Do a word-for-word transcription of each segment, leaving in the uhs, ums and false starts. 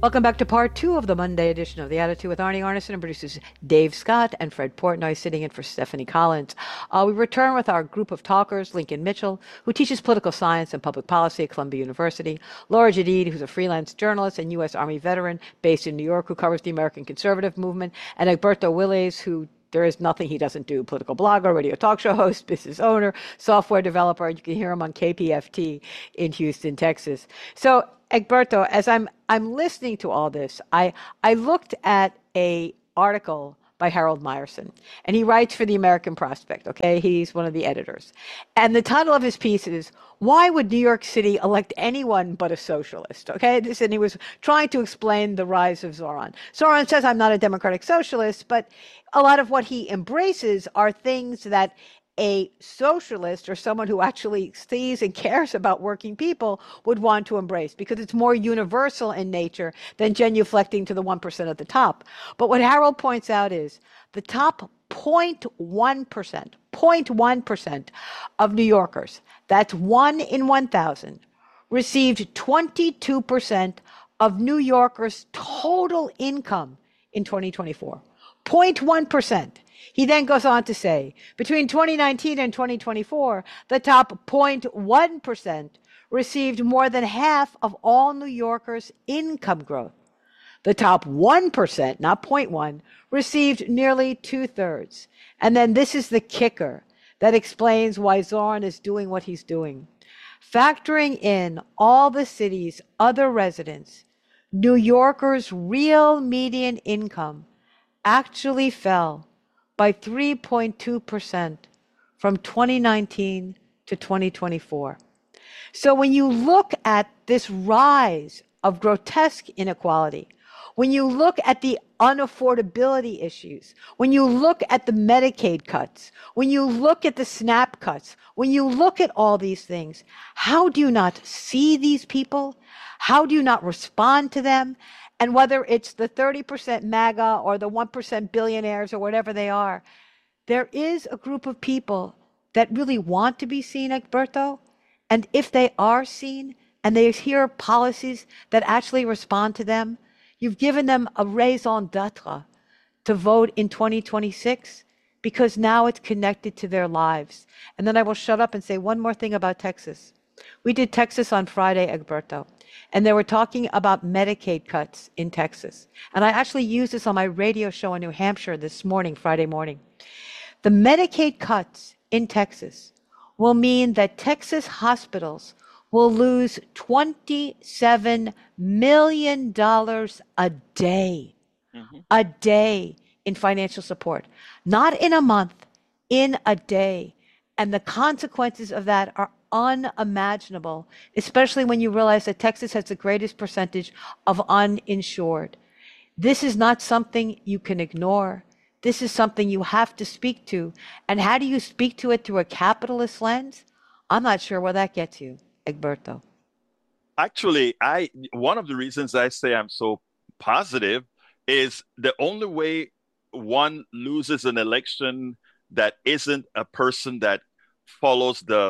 Welcome back to part two of the Monday edition of The Attitude with Arnie Arnesen and producers Dave Scott and Fred Portnoy sitting in for Stephanie Collins. Uh, we return with our group of talkers, Lincoln Mitchell, who teaches political science and public policy at Columbia University, Laura Jadid, who's a freelance journalist and U S. Army veteran based in New York, who covers the American conservative movement, and Egberto Willies, who there is nothing he doesn't do. Political blogger, radio talk show host, business owner, software developer. You can hear him on K P F T in Houston, Texas. So, Egberto, as I'm I'm listening to all this, I I looked at a article by Harold Meyerson, and he writes for the American Prospect, okay? He's one of the editors. And the title of his piece is, Why Would New York City Elect Anyone But a Socialist? Okay, this, and he was trying to explain the rise of Zoran. Zoran says, I'm not a democratic socialist, but a lot of what he embraces are things that a socialist or someone who actually sees and cares about working people would want to embrace because it's more universal in nature than genuflecting to the one percent at the top. But what Harold points out is the top zero point one percent, zero point one percent of New Yorkers, that's one in one thousand, received twenty-two percent of New Yorkers' total income in twenty twenty-four. zero point one percent. He then goes on to say, between twenty nineteen and twenty twenty-four, the top zero point one percent received more than half of all New Yorkers' income growth. The top one percent, not zero point one, received nearly two-thirds. And then this is the kicker that explains why Zoran is doing what he's doing. Factoring in all the city's other residents, New Yorkers' real median income actually fell by three point two percent from twenty nineteen to twenty twenty-four. So when you look at this rise of grotesque inequality, when you look at the unaffordability issues, when you look at the Medicaid cuts, when you look at the SNAP cuts, when you look at all these things, how do you not see these people? How do you not respond to them? And whether it's the thirty percent MAGA or the one percent billionaires or whatever they are, there is a group of people that really want to be seen, Egberto. And if they are seen and they hear policies that actually respond to them, you've given them a raison d'etre to vote in twenty twenty-six because now it's connected to their lives. And then I will shut up and say one more thing about Texas. We did Texas on Friday, Egberto. And they were talking about Medicaid cuts in Texas. And I actually used this on my radio show in New Hampshire this morning, Friday morning. The Medicaid cuts in Texas will mean that Texas hospitals will lose twenty-seven million dollars a day, mm-hmm. a day in financial support. Not in a month, in a day. And the consequences of that are unimaginable, especially when you realize that Texas has the greatest percentage of uninsured. This is not something you can ignore. This is something you have to speak to. And how do you speak to it through a capitalist lens? I'm not sure where that gets you, Egberto. Actually, I one of the reasons I say I'm so positive is the only way one loses an election that isn't a person that follows the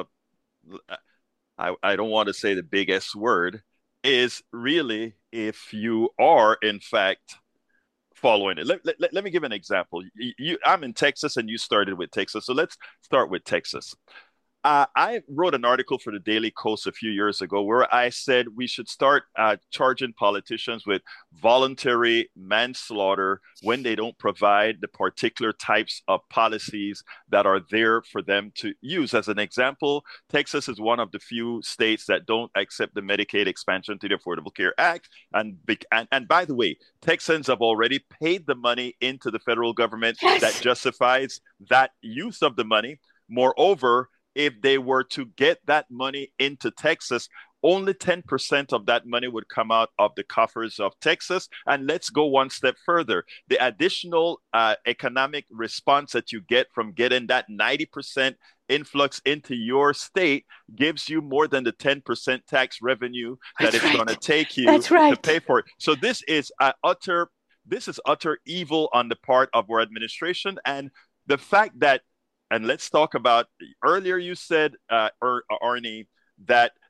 I, I don't want to say the big S word, is really if you are, in fact, following it. Let, let, let me give an example. You, you, I'm in Texas and you started with Texas. So let's start with Texas. Uh, I wrote an article for the Daily Kos a few years ago where I said we should start uh, charging politicians with voluntary manslaughter when they don't provide the particular types of policies that are there for them to use. As an example, Texas is one of the few states that don't accept the Medicaid expansion to the Affordable Care Act. And, and, and by the way, Texans have already paid the money into the federal government yes. that justifies that use of the money. Moreover, if they were to get that money into Texas, only ten percent of that money would come out of the coffers of Texas. And let's go one step further. The additional uh, economic response that you get from getting that ninety percent influx into your state gives you more than the ten percent tax revenue that That's it's right. going to take you right. to pay for it. So this is uh, utter, this is utter evil on the part of our administration. And the fact that And let's talk about, earlier you said, uh, er, Arnie, that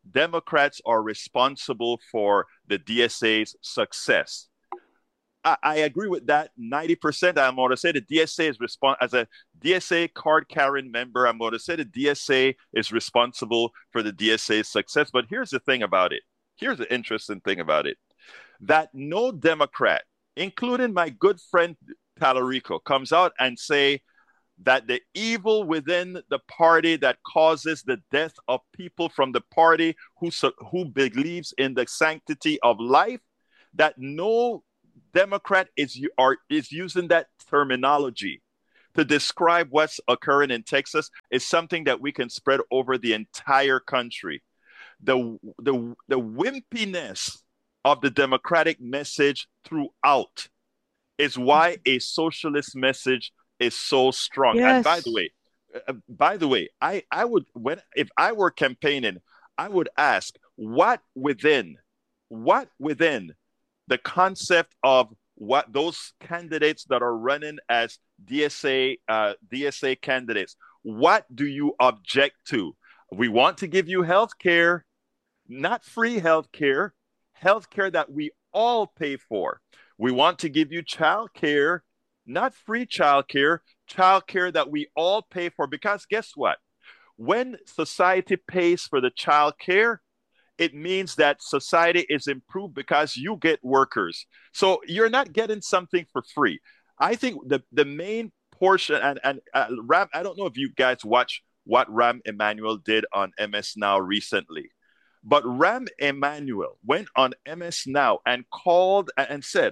Democrats are responsible for the D S A's success. I, I agree with that ninety percent. I'm going to say the D S A is responsible as a D S A card carrying member. I'm going to say the D S A is responsible for the D S A's success. But here's the thing about it. Here's the interesting thing about it that no Democrat, including my good friend Talarico, comes out and say that the evil within the party that causes the death of people from the party who, who believes in the sanctity of life, that no Democrat is, are, is using that terminology to describe what's occurring in Texas is something that we can spread over the entire country. The, the, the wimpiness of the Democratic message throughout is why a socialist message is so strong. Yes. And by the way, uh, by the way, I, I would, when, if I were campaigning, I would ask what within, what within the concept of what those candidates that are running as D S A, uh, D S A candidates, what do you object to? We want to give you health care, not free health care, health care that we all pay for. We want to give you child care, not free child care, child care that we all pay for. Because guess what? When society pays for the child care, it means that society is improved because you get workers. So you're not getting something for free. I think the, the main portion, and, and uh, Rahm, I don't know if you guys watch what Rahm Emanuel did on M S Now recently, but Rahm Emanuel went on M S Now and called and said,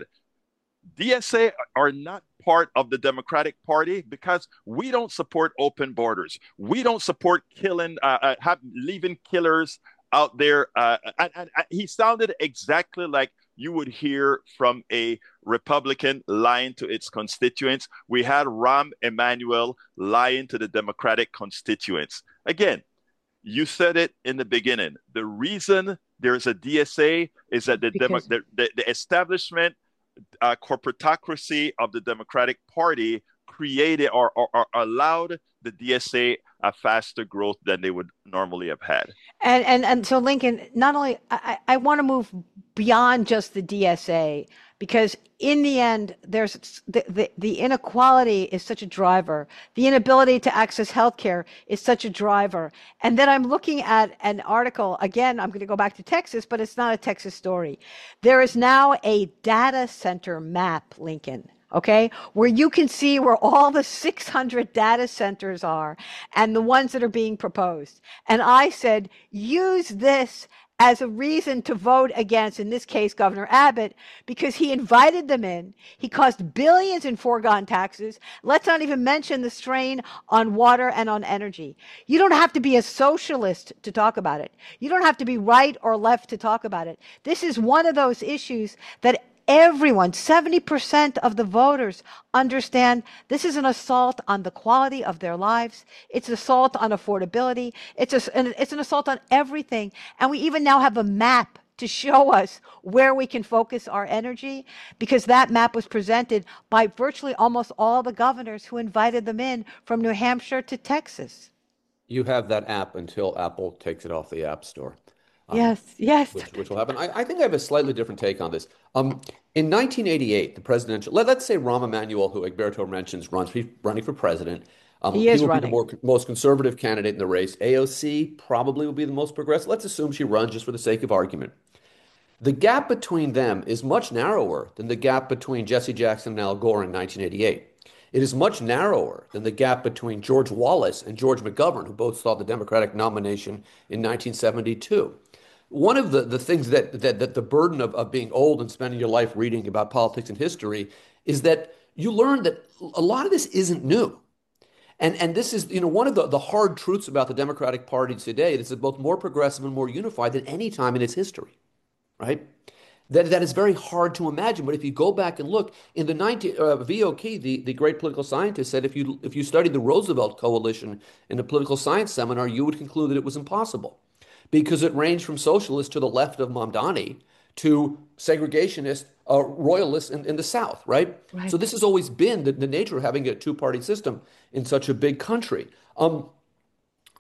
D S A are not part of the Democratic Party because we don't support open borders. We don't support killing, uh, uh, have, leaving killers out there. Uh, and, and, and he sounded exactly like you would hear from a Republican lying to its constituents. We had Rahm Emanuel lying to the Democratic constituents. Again, you said it in the beginning. The reason there's a D S A is that the, demo, the, the, the establishment uh, corporatocracy of the Democratic Party created or, or, or allowed the D S A a faster growth than they would normally have had. And and and so Lincoln, not only I, I want to move beyond just the D S A, because in the end, there's the, the, the inequality is such a driver. The inability to access healthcare is such a driver. And then I'm looking at an article, again, I'm going to go back to Texas, but it's not a Texas story. There is now a data center map, Lincoln, okay, where you can see where all the six hundred data centers are and the ones that are being proposed. And I said, use this as a reason to vote against, in this case, Governor Abbott, because he invited them in. He caused billions in foregone taxes. Let's not even mention the strain on water and on energy. You don't have to be a socialist to talk about it. You don't have to be right or left to talk about it. This is one of those issues that everyone, seventy percent of the voters, understand this is an assault on the quality of their lives. It's an assault on affordability. It's, a, it's an assault on everything. And we even now have a map to show us where we can focus our energy, because that map was presented by virtually almost all the governors who invited them in, from New Hampshire to Texas. You have that app until Apple takes it off the App Store. Um, yes, yes. Which, which will happen. I, I think I have a slightly different take on this. Um, in nineteen eighty-eight, the presidential, let, let's say Rahm Emanuel, who Egberto mentions, runs running for president. Um, he is he will running. be the more, most conservative candidate in the race. A O C probably will be the most progressive. Let's assume she runs just for the sake of argument. The gap between them is much narrower than the gap between Jesse Jackson and Al Gore in nineteen eighty-eight. It is much narrower than the gap between George Wallace and George McGovern, who both saw the Democratic nomination in nineteen seventy-two. One of the, the things that, that, that the burden of, of being old and spending your life reading about politics and history is that you learn that a lot of this isn't new. And, and this is, you know, one of the, the hard truths about the Democratic Party today. It is both more progressive and more unified than any time in its history, right? That, that is very hard to imagine. But if you go back and look, in the nineteen, uh, V O K, the, the great political scientist, said if you, if you studied the Roosevelt Coalition in a political science seminar, you would conclude that it was impossible, because it ranged from socialists to the left of Mamdani to segregationist uh, royalists in, in the South, right? right? So this has always been the, the nature of having a two-party system in such a big country. Um,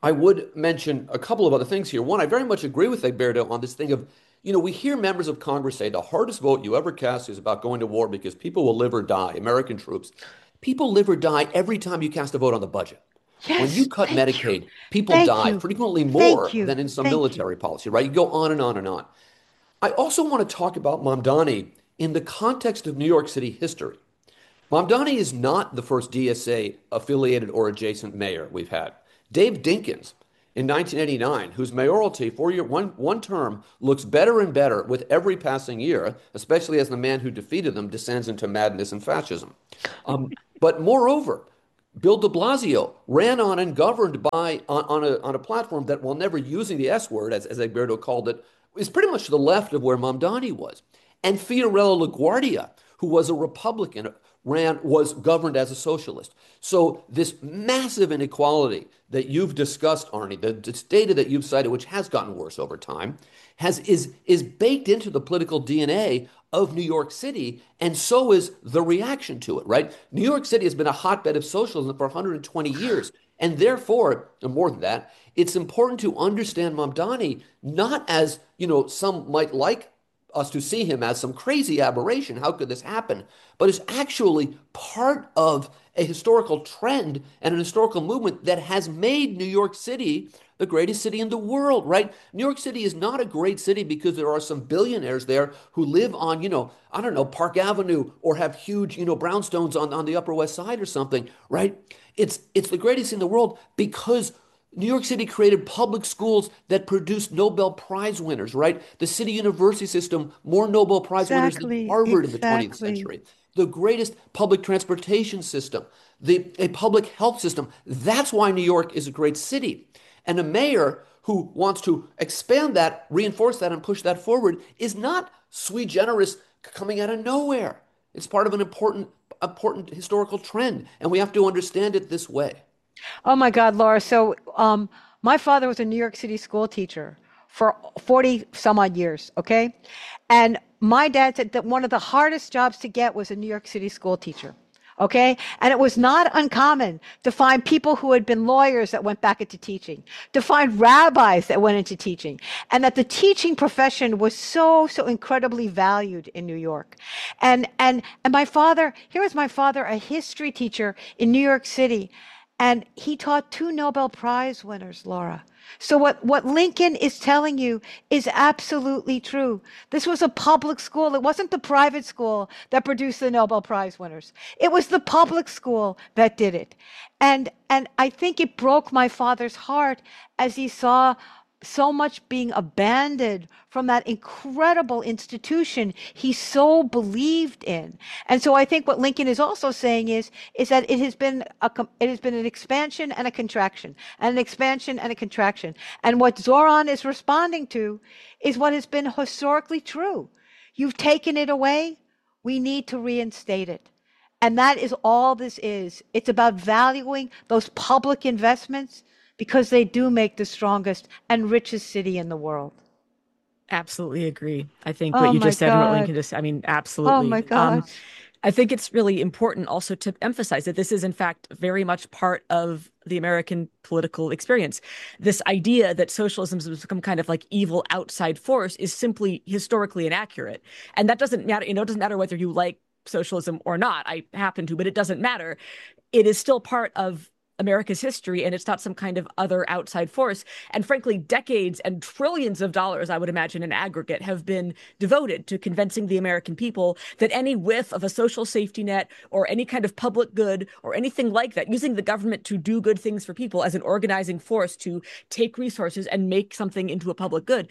I would mention a couple of other things here. One, I very much agree with Egberto on this thing of, you know, we hear members of Congress say the hardest vote you ever cast is about going to war because people will live or die, American troops. People live or die every time you cast a vote on the budget. When you Yes, cut thank you. Medicaid, people Thank die you. frequently more Thank you. than in some Thank you. military policy, right? You go on and on and on. I also want to talk about Mamdani in the context of New York City history. Mamdani is not the first D S A affiliated or adjacent mayor we've had. Dave Dinkins in nineteen eighty-nine, whose mayoralty, four year, one, one term, looks better and better with every passing year, especially as the man who defeated them descends into madness and fascism. Um, but moreover, Bill de Blasio ran on and governed by on, on, a, on a platform that, while never using the S word, as, as Egberto called it, is pretty much to the left of where Mamdani was. And Fiorello LaGuardia, who was a Republican, ran was governed as a socialist. So this massive inequality that you've discussed, Arnie, the, the data that you've cited, which has gotten worse over time, has is is baked into the political D N A of New York City, and so is the reaction to it, right? New York City has been a hotbed of socialism for one hundred twenty years. And therefore, and more than that, it's important to understand Mamdani not as, you know, some might like us to see him as some crazy aberration. How could this happen? But is actually part of a historical trend and an historical movement that has made New York City the greatest city in the world, right? New York City is not a great city because there are some billionaires there who live on, you know, I don't know, Park Avenue or have huge, you know, brownstones on, on the Upper West Side or something, right? It's it's the greatest in the world because New York City created public schools that produced Nobel Prize winners, right? The city university system, more Nobel Prize winners than Exactly. Harvard in the twentieth Exactly. century. The greatest public transportation system, the a public health system. That's why New York is a great city. And a mayor who wants to expand that, reinforce that, and push that forward is not sui generis coming out of nowhere. It's part of an important, important historical trend, and we have to understand it this way. Oh my God, Laura. So, um, my father was a New York City school teacher for forty some odd years, okay? And my dad said that one of the hardest jobs to get was a New York City school teacher, okay? And it was not uncommon to find people who had been lawyers that went back into teaching, to find rabbis that went into teaching, and that the teaching profession was so, so incredibly valued in New York. And, and, and my father, here was my father, a history teacher in New York City. And he taught two Nobel Prize winners, Laura. So what, what Lincoln is telling you is absolutely true. This was a public school. It wasn't the private school that produced the Nobel Prize winners. It was the public school that did it. And, and I think it broke my father's heart as he saw so much being abandoned from that incredible institution he so believed in. And so I think what Lincoln is also saying is, is that it has been a, it has been an expansion and a contraction, and an expansion and a contraction. And what Zoran is responding to is what has been historically true. You've taken it away. We need to reinstate it. And that is all this is. It's about valuing those public investments because they do make the strongest and richest city in the world. Absolutely agree. I think what Oh you my just said and what Lincoln God. just, I mean, Oh my absolutely. Um, gosh. I think it's really important also to emphasize that this is, in fact, very much part of the American political experience. This idea that socialism has become kind of like evil outside force is simply historically inaccurate. And that doesn't matter, you know, it doesn't matter whether you like socialism or not. I happen to, but it doesn't matter. It is still part of America's history, and it's not some kind of other outside force. And frankly, decades and trillions of dollars, I would imagine, in aggregate, have been devoted to convincing the American people that any whiff of a social safety net or any kind of public good or anything like that, using the government to do good things for people as an organizing force to take resources and make something into a public good,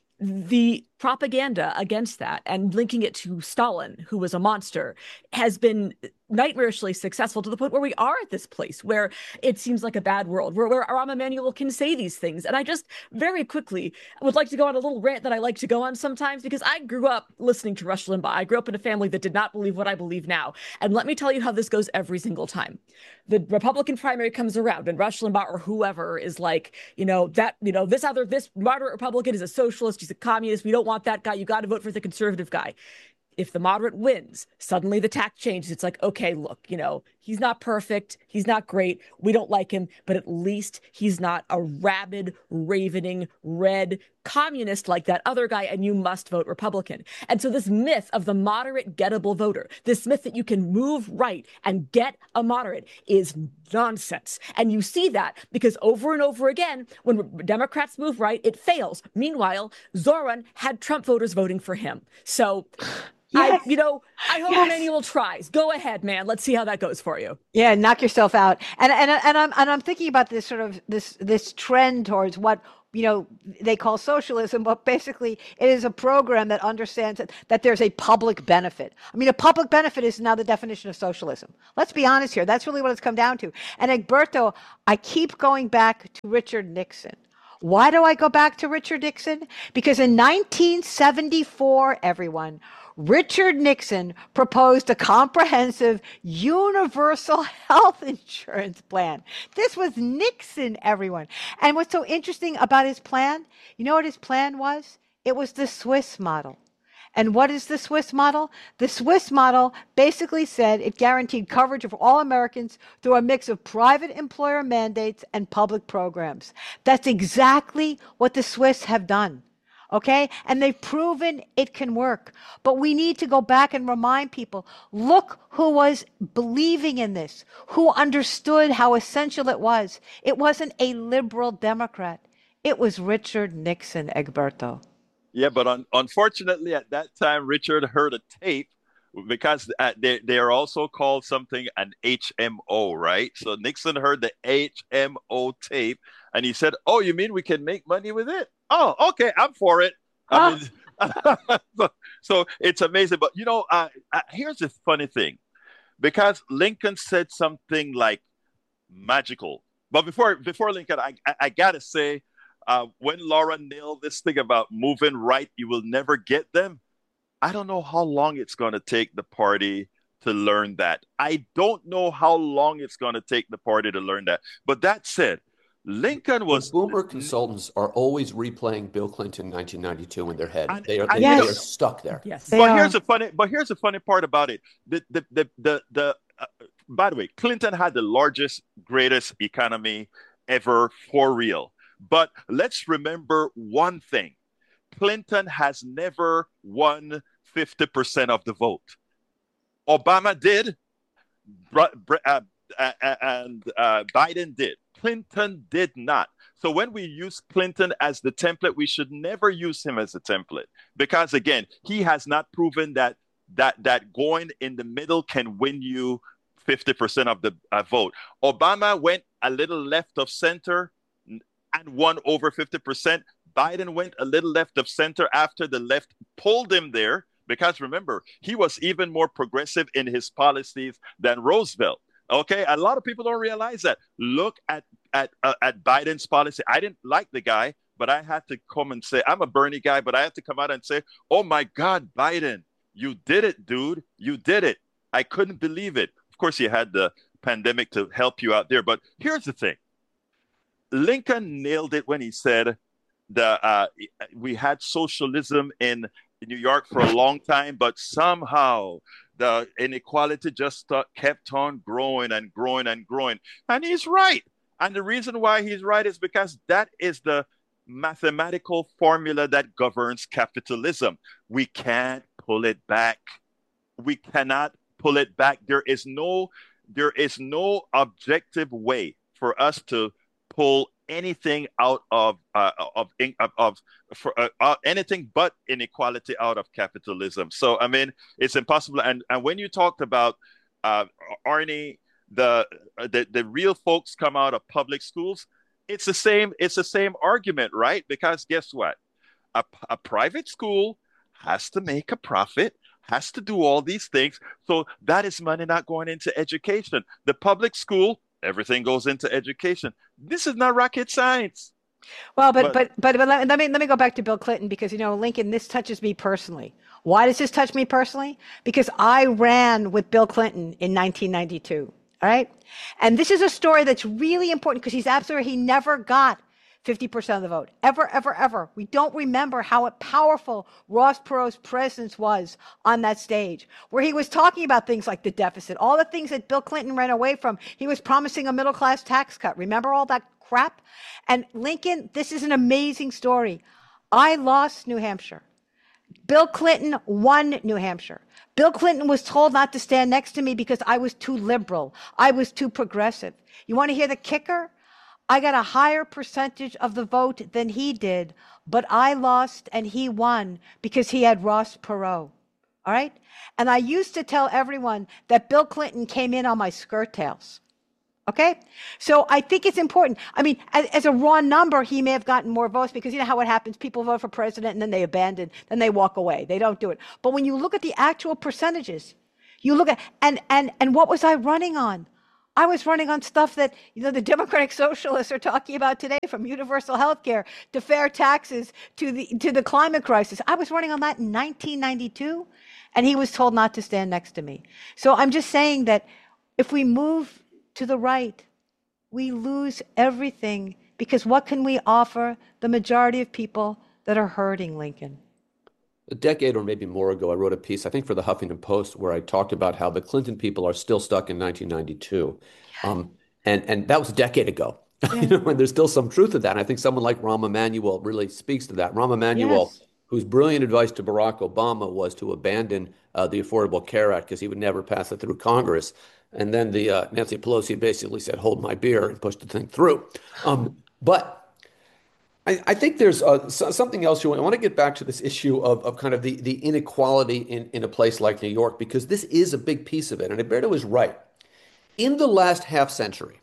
the propaganda against that and linking it to Stalin, who was a monster, has been nightmarishly successful to the point where we are at this place where it seems like a bad world, where, where Rahm Emanuel can say these things. And I just very quickly would like to go on a little rant that I like to go on sometimes, because I grew up listening to Rush Limbaugh. I grew up in a family that did not believe what I believe now. And let me tell you how this goes every single time. The Republican primary comes around and Rush Limbaugh or whoever is like, you know, that, you know, this other, this moderate Republican is a socialist, he's a communist. We don't want that guy. You got to vote for the conservative guy. if the moderate wins, suddenly the tack changes. It's like, okay, look, you know, he's not perfect. He's not great. We don't like him, but at least he's not a rabid, ravening, red communist like that other guy, and you must vote Republican. And so this myth of the moderate gettable voter, this myth that you can move right and get a moderate is nonsense. And you see that because over and over again, when Democrats move right, it fails. Meanwhile, Zoran had Trump voters voting for him. So Yes. I, you know, I hope Yes. Emmanuel tries. Go ahead, man. Let's see how that goes for you. Yeah, knock yourself out. And and and I'm and I'm thinking about this sort of this this trend towards what, you know, they call socialism, but basically it is a program that understands that, that there's a public benefit. I mean, a public benefit is now the definition of socialism. Let's be honest here. That's really what it's come down to. And Egberto, I keep going back to Richard Nixon. Why do I go back to Richard Nixon? Because in nineteen seventy-four, everyone, Richard Nixon proposed a comprehensive universal health insurance plan. This was Nixon, everyone. And what's so interesting about his plan, you know what his plan was? It was the Swiss model. And what is the Swiss model? The Swiss model basically said it guaranteed coverage of all Americans through a mix of private employer mandates and public programs. That's exactly what the Swiss have done. Okay? And they've proven it can work. But we need to go back and remind people, look who was believing in this, who understood how essential it was. It wasn't a liberal Democrat. It was Richard Nixon, Egberto. Yeah, but un- unfortunately, at that time, Richard heard a tape because uh, they they are also called something an H M O, right? So Nixon heard the H M O tape, and he said, "Oh, you mean we can make money with it? Oh, okay, I'm for it." I mean, so, so it's amazing. But you know, uh, uh, here's the funny thing, because Lincoln said something like magical. But before before Lincoln, I I, I gotta say. Uh, when Laura nailed this thing about moving right, you will never get them. I don't know how long it's going to take the party to learn that. I don't know how long it's going to take the party to learn that. But that said, Lincoln was. The boomer consultants are always replaying Bill Clinton nineteen ninety-two in their head. And, they are, and they, yes. they are stuck there. Yes. They but are. here's the funny. But here's the funny part about it. The the the the. the uh, by the way, Clinton had the largest, greatest economy ever for real. But let's remember one thing. Clinton has never won fifty percent of the vote. Obama did, uh, uh, and uh, Biden did. Clinton did not. So when we use Clinton as the template, we should never use him as a template. Because again, he has not proven that that, that going in the middle can win you fifty percent of the uh, vote. Obama went a little left of center and won over fifty percent. Biden went a little left of center after the left pulled him there, because remember, he was even more progressive in his policies than Roosevelt. Okay, a lot of people don't realize that. Look at at uh, at Biden's policy. I didn't like the guy, but I had to come and say, I'm a Bernie guy, but I had to come out and say, oh my God, Biden, you did it, dude. You did it. I couldn't believe it. Of course, you had the pandemic to help you out there. But here's the thing. Lincoln nailed it when he said the uh, we had socialism in New York for a long time, but somehow the inequality just uh, kept on growing and growing and growing. And he's right. And the reason why he's right is because that is the mathematical formula that governs capitalism. We can't pull it back. We cannot pull it back. There is no, there is no objective way for us to pull anything out of uh, of of, of for uh, uh, anything but inequality out of capitalism. So I mean, it's impossible. And and when you talked about uh, Arnie, the, the the real folks come out of public schools. It's the same. It's the same argument, right? Because guess what? A, a private school has to make a profit, has to do all these things. So that is money not going into education. The public school, everything goes into education. This is not rocket science. Well, but but but, but let, let me let me go back to Bill Clinton, because, you know, Lincoln, this touches me personally. Why does this touch me personally? Because I ran with Bill Clinton in nineteen ninety-two. All right. And this is a story that's really important, because he's absolutely, he never got fifty percent of the vote. Ever, ever, ever. We don't remember how powerful Ross Perot's presence was on that stage, where he was talking about things like the deficit, all the things that Bill Clinton ran away from. He was promising a middle-class tax cut. Remember all that crap? And Lincoln, this is an amazing story. I lost New Hampshire. Bill Clinton won New Hampshire. Bill Clinton was told not to stand next to me because I was too liberal. I was too progressive. You want to hear the kicker? I got a higher percentage of the vote than he did, but I lost and he won because he had Ross Perot. All right? And I used to tell everyone that Bill Clinton came in on my skirt tails. Okay? So I think it's important. I mean, as, as a raw number, he may have gotten more votes because you know how it happens. People vote for president and then they abandon, then they walk away. They don't do it. But when you look at the actual percentages, you look at, and, and, and what was I running on? I was running on stuff that, you know, the Democratic Socialists are talking about today, from universal health care to fair taxes to the to the climate crisis. I was running on that in nineteen ninety-two, and he was told not to stand next to me. So I'm just saying that if we move to the right, we lose everything, because what can we offer the majority of people that are hurting, Lincoln? A decade or maybe more ago, I wrote a piece, I think for the Huffington Post, where I talked about how the Clinton people are still stuck in nineteen ninety-two. Um, and, and that was a decade ago. Yeah. You know, and there's still some truth to that. And I think someone like Rahm Emanuel really speaks to that. Rahm Emanuel, yes, whose brilliant advice to Barack Obama was to abandon uh, the Affordable Care Act because he would never pass it through Congress. And then the uh, Nancy Pelosi basically said, hold my beer, and pushed the thing through. Um, but I, I think there's uh, so, something else. You want, I want to get back to this issue of, of kind of the, the inequality in, in a place like New York, because this is a big piece of it. And Alberto is right. In the last half century,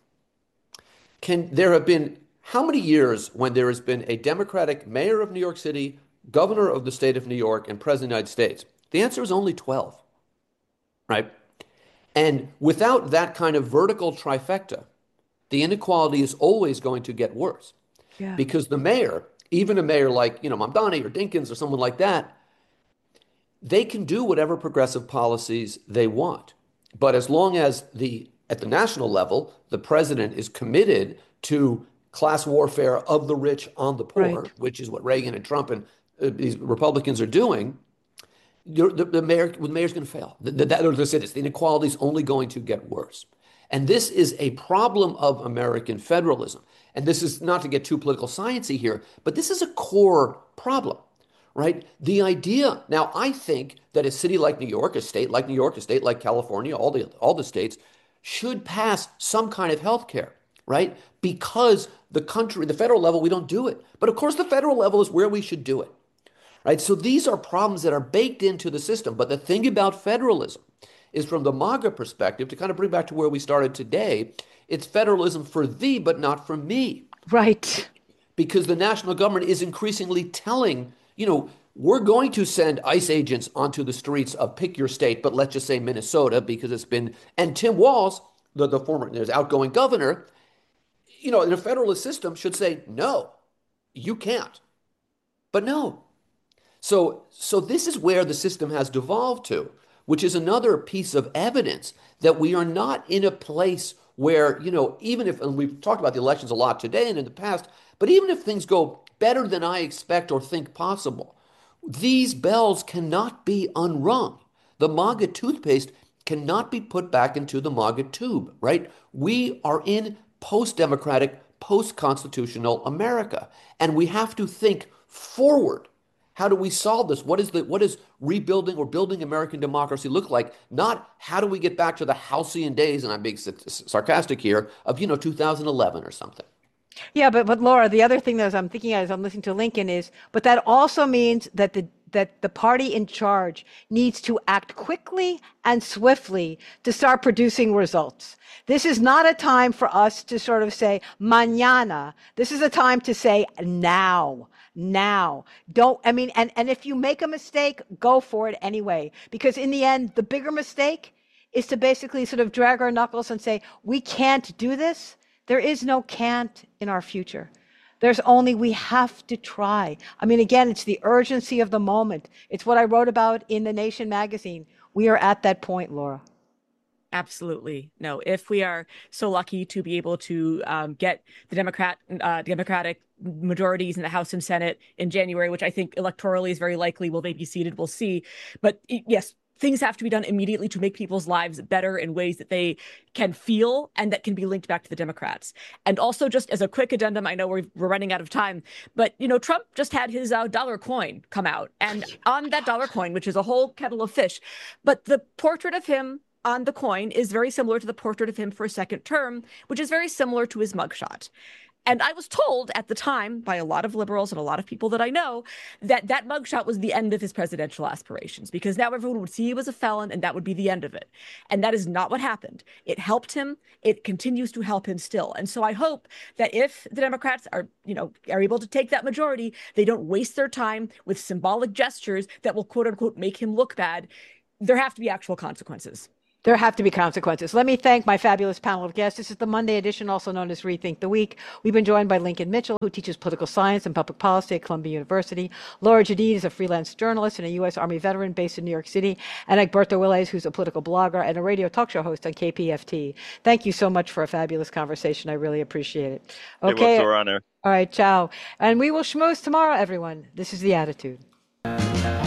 can there have been how many years when there has been a Democratic mayor of New York City, governor of the state of New York, and president of the United States? The answer is only twelve, right? And without that kind of vertical trifecta, the inequality is always going to get worse. Yeah. Because the mayor, even a mayor like, you know, Mamdani or Dinkins or someone like that, they can do whatever progressive policies they want. But as long as the at the national level, the president is committed to class warfare of the rich on the poor, right, which is what Reagan and Trump and uh, these Republicans are doing, you're, the, the mayor, the mayor's going to fail. The, the, that, or the, the inequality is only going to get worse. And this is a problem of American federalism. And this is not to get too political sciencey here, but this is a core problem, right? The idea, now I think that a city like New York, a state like New York, a state like California, all the all the states should pass some kind of health care, right? Because the country, the federal level, we don't do it. But of course, the federal level is where we should do it, right? So these are problems that are baked into the system. But the thing about federalism is, from the MAGA perspective, to kind of bring back to where we started today, it's federalism for thee, but not for me. Right. Because the national government is increasingly telling, you know, we're going to send ICE agents onto the streets of pick your state, but let's just say Minnesota, because it's been, and Tim Walz, the, the former there's outgoing governor, you know, in a federalist system should say, no, you can't. But no. So, so this is where the system has devolved to, which is another piece of evidence that we are not in a place where, you know, even if, and we've talked about the elections a lot today and in the past, but even if things go better than I expect or think possible, these bells cannot be unrung. The MAGA toothpaste cannot be put back into the MAGA tube, right? We are in post-democratic, post-constitutional America, and we have to think forward. How do we solve this? What is the what is rebuilding or building American democracy look like? Not how do we get back to the halcyon days, and I'm being sarcastic here, of, you know, two thousand eleven or something. Yeah, but but Laura, the other thing that I'm thinking as I'm listening to Lincoln is, but that also means that the that the party in charge needs to act quickly and swiftly to start producing results. This is not a time for us to sort of say mañana. This is a time to say now. Now, don't, I mean, and, and if you make a mistake, go for it anyway, because in the end, the bigger mistake is to basically sort of drag our knuckles and say, we can't do this. There is no can't in our future. There's only, we have to try. I mean, again, it's the urgency of the moment. It's what I wrote about in The Nation magazine. We are at that point, Laura. Absolutely. No, if we are so lucky to be able to um, get the Democrat, uh, Democratic majorities in the House and Senate in January, which I think electorally is very likely will they be seated, we'll see. But yes, things have to be done immediately to make people's lives better in ways that they can feel and that can be linked back to the Democrats. And also, just as a quick addendum, I know we're, we're running out of time, but, you know, Trump just had his uh, dollar coin come out. And on that dollar coin, which is a whole kettle of fish, but the portrait of him on the coin is very similar to the portrait of him for a second term, which is very similar to his mugshot. And I was told at the time by a lot of liberals and a lot of people that I know that that mugshot was the end of his presidential aspirations, because now everyone would see he was a felon and that would be the end of it. And that is not what happened. It helped him. It continues to help him still. And so I hope that if the Democrats are, you know, are able to take that majority, they don't waste their time with symbolic gestures that will, quote unquote, make him look bad. There have to be actual consequences. There have to be consequences. Let me thank my fabulous panel of guests. This is the Monday edition, also known as Rethink the Week. We've been joined by Lincoln Mitchell, who teaches political science and public policy at Columbia University. Laura Jadid is a freelance journalist and a U S Army veteran based in New York City. And Egberto Willies, who's a political blogger and a radio talk show host on K P F T. Thank you so much for a fabulous conversation. I really appreciate it. Okay. It was our honor. All right, ciao. And we will schmooze tomorrow, everyone. This is The Attitude.